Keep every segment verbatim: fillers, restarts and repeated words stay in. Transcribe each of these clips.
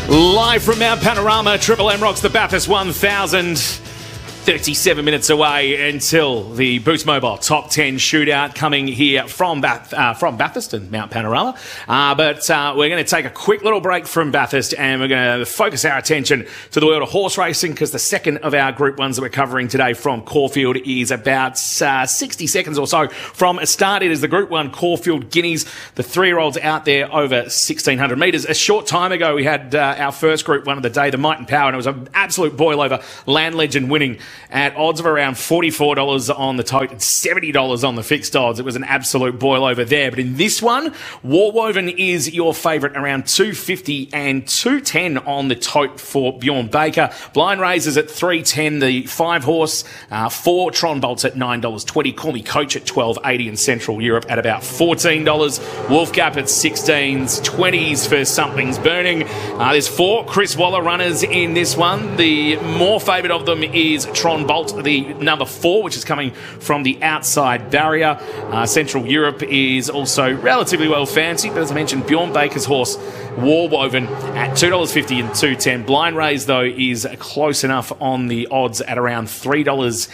Live from Mount Panorama, Triple M rocks the Bathurst one thousand. thirty-seven minutes away until the Boost Mobile Top ten shootout coming here from Bath, uh, from Bathurst and Mount Panorama. Uh, but uh, we're going to take a quick little break from Bathurst and we're going to focus our attention to the world of horse racing because the second of our Group ones that we're covering today from Caulfield is about uh, sixty seconds or so from a start. It is the Group one Caulfield Guineas, the three-year-olds out there over sixteen hundred metres. A short time ago we had uh, our first Group one of the day, the Might and Power, and it was an absolute boil-over, Land Legend winning at odds of around forty-four dollars on the tote and seventy dollars on the fixed odds. It was an absolute boil over there. But in this one, Warwoven is your favourite, around two fifty and two ten on the tote for Bjorn Baker. Blind Razors at three ten, the five horse, uh, four Tron Bolts at nine dollars twenty, Call Me Coach at twelve eighty, and Central Europe at about fourteen dollars. Wolf Gap at sixteens, twenties for Something's Burning. Uh, there's four Chris Waller runners in this one. The more favourite of them is Tron Bolt, the number four, which is coming from the outside barrier. Uh, Central Europe is also relatively well fancied, but as I mentioned, Bjorn Baker's horse, Warwoven, at two dollars fifty and two ten. Blind Raise, though, is close enough on the odds at around three dollars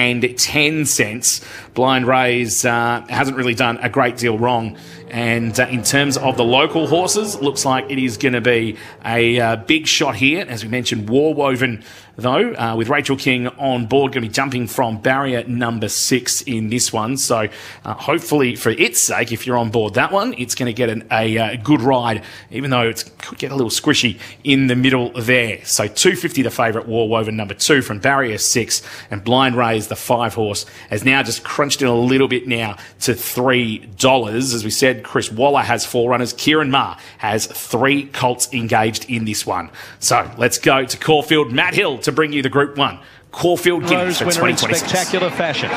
ten. Blind Raise uh, hasn't really done a great deal wrong. And uh, in terms of the local horses, looks like it is going to be a uh, big shot here. As we mentioned, Warwoven, though, uh, with Rachel King on board, going to be jumping from barrier number six in this one. So uh, hopefully for its sake, if you're on board that one, it's going to get an, a, a good ride, even though it could get a little squishy in the middle there. So two fifty the favourite, Warwoven number two from barrier six, and Blind Raise, the five horse, has now just crunched in a little bit now to three dollars. As we said, Chris Waller has four runners. Kieran Maher has three colts engaged in this one. So let's go to Caulfield. Matt Hill to bring you the Group one Caulfield Guineas for twenty twenty-six. Spectacular fashion.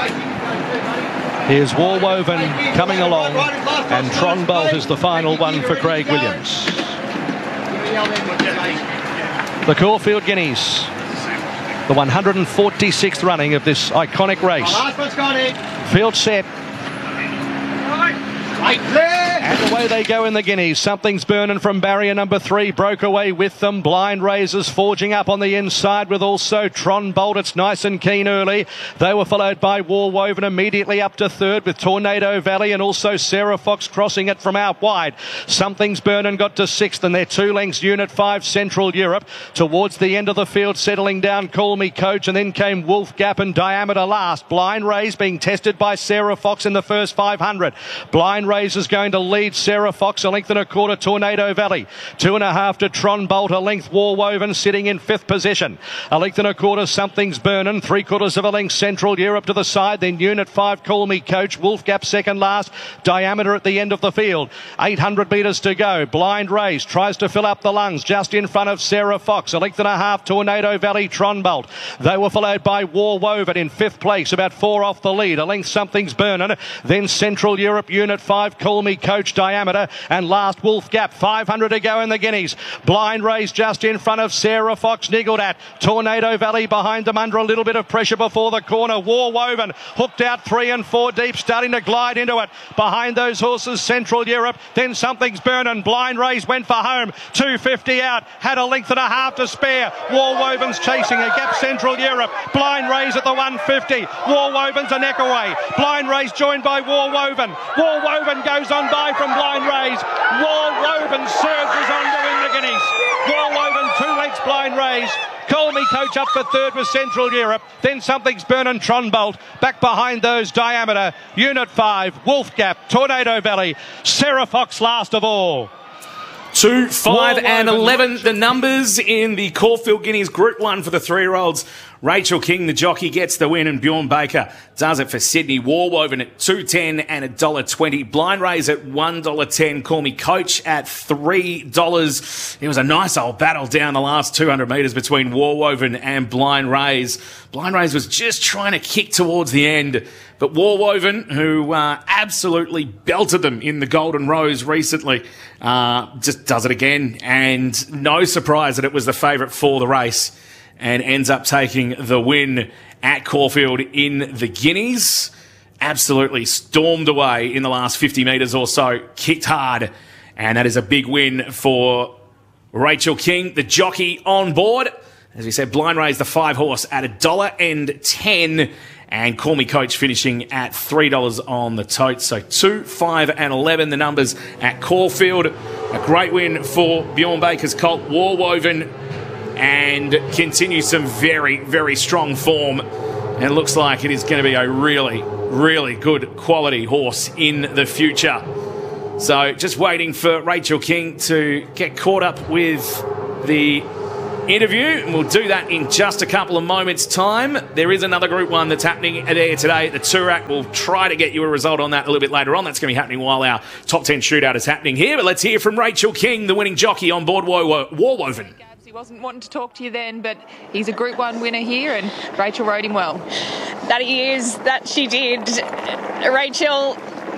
Here's Warwoven coming along, and Tron Bolt is the final one for Craig Williams. The Caulfield Guineas, the one hundred forty-sixth running of this iconic race. Field set. And away they go in the Guineas. Something's Burning from barrier number three broke away with them. Blind Razors forging up on the inside with also Tron Bolt. It's nice and keen early. They were followed by Warwoven immediately up to third with Tornado Valley and also Sarah Fox crossing it from out wide. Something's Burning got to sixth, and they're two lengths Unit five Central Europe. Towards the end of the field settling down Call Me Coach, and then came Wolf Gap and Diameter last. Blind Raise being tested by Sarah Fox in the first five hundred. Blind Raise is going to lead Sarah Fox a length and a quarter. Tornado Valley two and a half to Tron Bolt, a length Warwoven sitting in fifth position, a length and a quarter Something's Burning, three quarters of a length Central Europe to the side, then Unit five Call Me Coach, Wolf Gap second last, Diameter at the end of the field. Eight hundred metres to go. Blind Race tries to fill up the lungs just in front of Sarah Fox, a length and a half Tornado Valley, Tron Bolt. They were followed by Warwoven in fifth place, about four off the lead, a length Something's Burning, then Central Europe, Unit five Call Me Coach, Diameter, and last Wolf Gap. Five hundred to go in the Guineas. Blind Race just in front of Sarah Fox, niggled at. Tornado Valley behind them under a little bit of pressure before the corner. Warwoven hooked out three and four deep, starting to glide into it. Behind those horses, Central Europe, then Something's Burning. Blind Race went for home, two fifty out, had a length and a half to spare. Warwoven's chasing a gap. Central Europe, Blind Race at the one fifty. Warwoven's a neck away. Blind Race joined by Warwoven. Warwoven goes on by from Blind Race. Warwoven surges on to win the Guineas. Warwoven two lengths Blind Race. Call Me Coach up for third with Central Europe. Then Something's Burning, Tron Bolt. Back behind those, Diameter, Unit five, Wolf Gap, Tornado Valley, Sarah Fox last of all. Two, five, and eleven, the numbers in the Caulfield Guineas Group one for the three-year-olds. Rachel King, the jockey, gets the win, and Bjorn Baker does it for Sydney. Warwoven at two ten and one dollar twenty. Blind Raise at one dollar ten. Call Me Coach at three dollars. It was a nice old battle down the last two hundred metres between Warwoven and Blind Raise. Blind Raise was just trying to kick towards the end, but Warwoven, who uh, absolutely belted them in the Golden Rose recently, uh, just does it again. And no surprise that it was the favourite for the race, and ends up taking the win at Caulfield in the Guineas. Absolutely stormed away in the last fifty metres or so, kicked hard, and that is a big win for Rachel King, the jockey, on board. As we said, Blind Raise, the five horse, at one dollar ten. And Call Me Coach finishing at three dollars on the tote. So two, five and eleven, the numbers at Caulfield. A great win for Bjorn Baker's colt, Warwoven, and continues some very, very strong form. And it looks like it is going to be a really, really good quality horse in the future. So just waiting for Rachel King to get caught up with the interview, and we'll do that in just a couple of moments' time. There is another Group one that's happening there today at the Toorak. We'll try to get you a result on that a little bit later on. That's going to be happening while our top ten shootout is happening here. But let's hear from Rachel King, the winning jockey on board Warwoven. He wasn't wanting to talk to you then, but he's a Group one winner here, and Rachel rode him well. That he is, that she did. Rachel,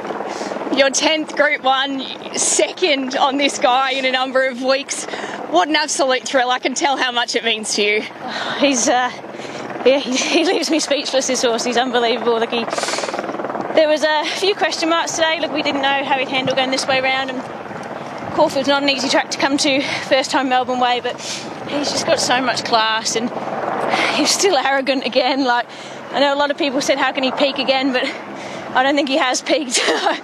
your tenth Group one, second on this guy in a number of weeks. What an absolute thrill. I can tell how much it means to you. He's, uh, yeah, he, he leaves me speechless, this horse. He's unbelievable. Like he, there was a few question marks today. Look, we didn't know how he'd handle going this way round, and Caulfield's not an easy track to come to, first time Melbourne way, but he's just got so much class, and he's still arrogant again. Like, I know a lot of people said, how can he peak again, but I don't think he has peaked.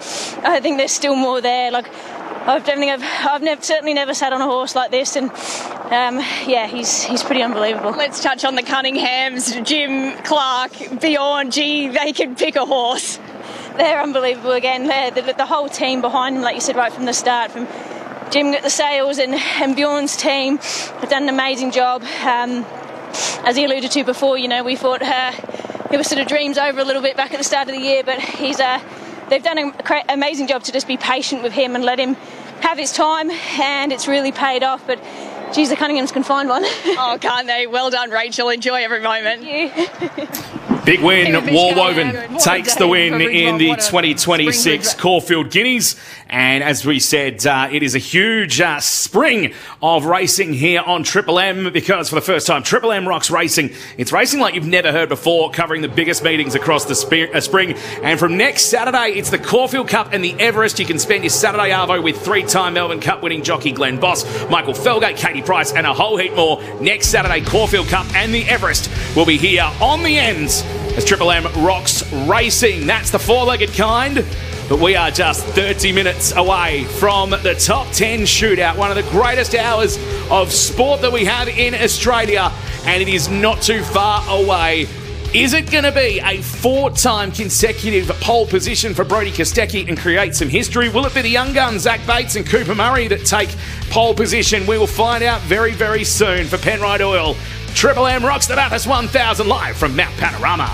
I think there's still more there. Like, I don't think I've, I've never, certainly never sat on a horse like this, and um, yeah, he's he's pretty unbelievable. Let's touch on the Cunninghams, Jim, Clark, Bjorn. Gee, they can pick a horse. They're unbelievable again. They're, the, the whole team behind them, like you said, right from the start, from Jim at the sails and, and Bjorn's team have done an amazing job. Um, as he alluded to before, you know, we thought uh, it was sort of dreams over a little bit back at the start of the year, but he's uh, they've done an cra- amazing job to just be patient with him and let him have his time, and it's really paid off. But geez, the Cunninghams can find one. Oh, can't they? Well done, Rachel. Enjoy every moment. Thank you. Big win. Warwoven takes the win in the twenty twenty-six Caulfield Guineas. And as we said, uh, it is a huge uh, spring of racing here on Triple M, because for the first time, Triple M rocks racing. It's racing like you've never heard before, covering the biggest meetings across the sp- uh, spring. And from next Saturday, it's the Caulfield Cup and the Everest. You can spend your Saturday arvo with three-time Melbourne Cup winning jockey Glenn Boss, Michael Felgate, Katie Price, and a whole heap more. Next Saturday, Caulfield Cup and the Everest will be here on the ends as Triple M rocks racing. That's the four-legged kind. But we are just thirty minutes away from the top ten shootout, one of the greatest hours of sport that we have in Australia, and it is not too far away. Is it going to be a four-time consecutive pole position for Brodie Kostecki and create some history? Will it be the young guns, Zach Bates and Cooper Murray, that take pole position? We will find out very, very soon. For Penrite Oil, Triple M rocks the Bathurst one thousand live from Mount Panorama.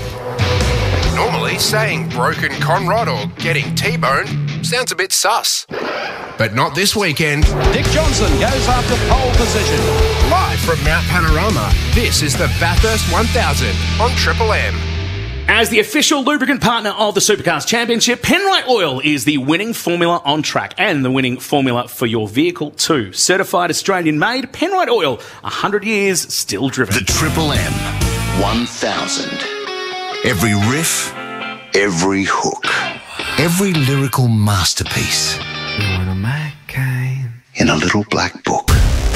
Normally, saying broken conrod or getting T-boned sounds a bit sus. But not this weekend. Dick Johnson goes after pole position. Live from Mount Panorama, this is the Bathurst one thousand on Triple M. As the official lubricant partner of the Supercars Championship, Penrite Oil is the winning formula on track and the winning formula for your vehicle too. Certified Australian-made, Penrite Oil, one hundred years still driven. The Triple M one thousand. Every riff, every hook, every lyrical masterpiece in a little black book.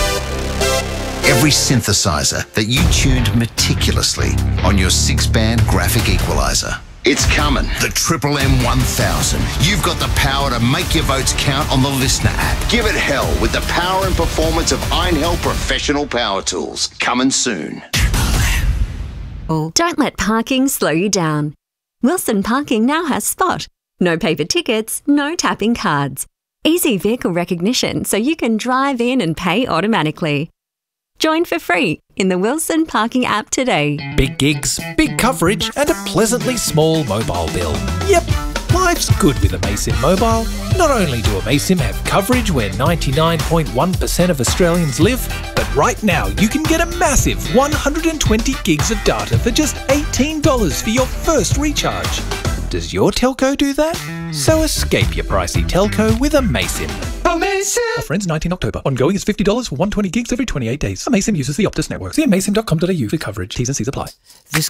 Every synthesizer that you tuned meticulously on your six-band graphic equalizer. It's coming. The Triple M one thousand. You've got the power to make your votes count on the Listener app. Give it hell with the power and performance of Einhell Professional Power Tools. Coming soon. Don't let parking slow you down. Wilson Parking now has Spot. No paper tickets, no tapping cards. Easy vehicle recognition so you can drive in and pay automatically. Join for free in the Wilson Parking app today. Big gigs, big coverage, and a pleasantly small mobile bill. Yep, life's good with Amaysim Mobile. Not only do Amaysim have coverage where ninety-nine point one percent of Australians live, but right now you can get a massive one hundred twenty gigs of data for just eighteen dollars for your first recharge. Does your telco do that? So escape your pricey telco with Amaysim. Amaysim! Offer ends nineteenth October. Ongoing is fifty dollars for one hundred twenty gigs every twenty-eight days. Amaysim uses the Optus network. See amaysim dot com dot a u for coverage. T's and C's apply. This